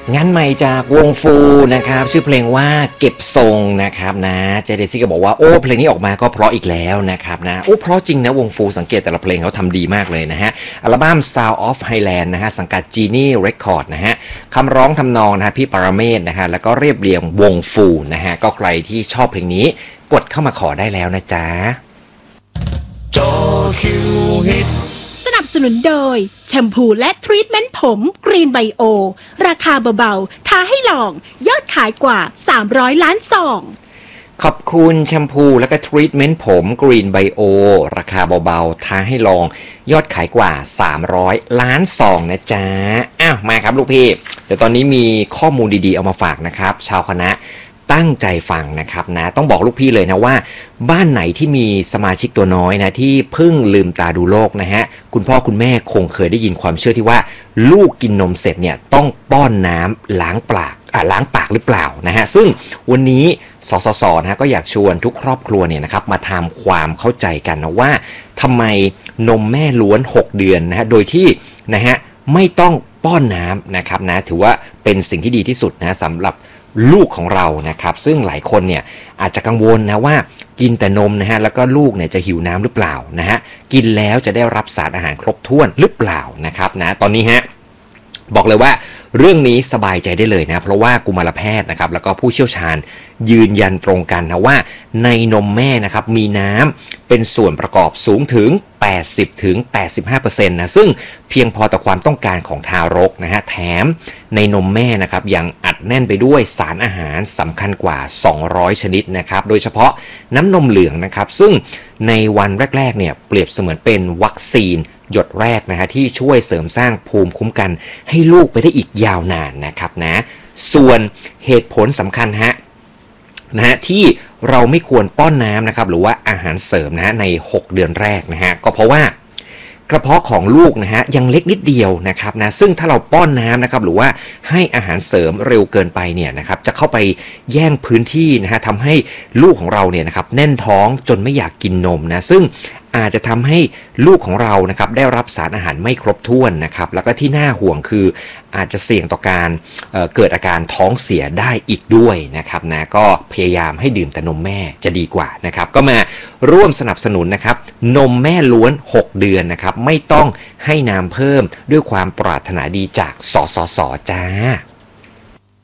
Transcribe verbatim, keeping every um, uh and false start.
งานใหม่จากวงฟูนะครับชื่อเพลงว่าเก็บทรงนะครับนะเจเดซี่ก็บอกว่าโอ้เพลงนี้ออกมาก็เพราะอีกแล้วนะครับนะโอ้เพราะจริงนะวงฟูสังเกตแต่ละเพลงเขาทำดีมากเลยนะฮะอัลบั้ม Sound of Highland นะฮะสังกัด Genie Record นะฮะคำร้องทำนองนะฮะพี่ปรเมศนะฮะแล้วก็เรียบเรียงวงฟูนะฮะก็ใครที่ชอบเพลงนี้กดเข้ามาขอได้แล้วนะจ๊ะจอคิวฮิตสนับสนุนโดยแชมพูและทรีทเมนต์ผมกรีนไบโอราคาเบาๆท้าให้ลองยอดขายกว่าสามร้อยล้านซองขอบคุณแชมพูและก็ทรีทเมนต์ผมกรีนไบโอราคาเบาๆท้าให้ลองยอดขายกว่าสามร้อยล้านซองนะจ๊ะอ้าวมาครับลูกพี่เดี๋ยวตอนนี้มีข้อมูลดีๆเอามาฝากนะครับชาวคณะตั้งใจฟังนะครับนะต้องบอกลูกพี่เลยนะว่าบ้านไหนที่มีสมาชิกตัวน้อยนะที่เพิ่งลืมตาดูโลกนะฮะคุณพ่อคุณแม่คงเคยได้ยินความเชื่อที่ว่าลูกกินนมเสร็จเนี่ยต้องป้อนน้ำล้างปากอ่าล้างปากหรือเปล่านะฮะซึ่งวันนี้สสสนะฮะก็อยากชวนทุกครอบครัวเนี่ยนะครับมาทำความเข้าใจกันนะว่าทำไมนมแม่ล้วนหกเดือนนะฮะโดยที่นะฮะไม่ต้องป้อนน้ำนะครับนะถือว่าเป็นสิ่งที่ดีที่สุดนะสำหรับลูกของเรานะครับซึ่งหลายคนเนี่ยอาจจะกังวลนะว่ากินแต่นมนะฮะแล้วก็ลูกเนี่ยจะหิวน้ำหรือเปล่านะฮะกินแล้วจะได้รับสารอาหารครบถ้วนหรือเปล่านะครับนะตอนนี้ฮะบอกเลยว่าเรื่องนี้สบายใจได้เลยนะเพราะว่ากุมารแพทย์นะครับแล้วก็ผู้เชี่ยวชาญยืนยันตรงกันนะว่าในนมแม่นะครับมีน้ำเป็นส่วนประกอบสูงถึง แปดสิบถึงแปดสิบห้าเปอร์เซ็นต์ นะซึ่งเพียงพอต่อความต้องการของทารกนะฮะแถมในนมแม่นะครับยังอัดแน่นไปด้วยสารอาหารสำคัญกว่าสองร้อยชนิดนะครับโดยเฉพาะน้ำนมเหลืองนะครับซึ่งในวันแรกๆเนี่ยเปรียบเสมือนเป็นวัคซีนหยดแรกนะฮะที่ช่วยเสริมสร้างภูมิคุ้มกันให้ลูกไปได้อีกยาวนานนะครับนะส่วนเหตุผลสำคัญฮะนะฮะที่เราไม่ควรป้อนน้ำนะครับหรือว่าอาหารเสริมนะฮะในหกเดือนแรกนะฮะก็เพราะว่ากระเพาะของลูกนะฮะยังเล็กนิดเดียวนะครับนะซึ่งถ้าเราป้อนน้ำนะครับหรือว่าให้อาหารเสริมเร็วเกินไปเนี่ยนะครับจะเข้าไปแย่งพื้นที่นะฮะทำให้ลูกของเราเนี่ยนะครับแน่นท้องจนไม่อยากกินนมนะซึ่งอาจจะทำให้ลูกของเรานะครับได้รับสารอาหารไม่ครบถ้วนนะครับแล้วก็ที่น่าห่วงคืออาจจะเสี่ยงต่อการเอ่อเกิดอาการท้องเสียได้อีกด้วยนะครับนะก็พยายามให้ดื่มแต่นมแม่จะดีกว่านะครับก็มาร่วมสนับสนุนนะครับนมแม่ล้วนหกเดือนนะครับไม่ต้องให้น้ำเพิ่มด้วยความปรารถนาดีจากสสสจ้า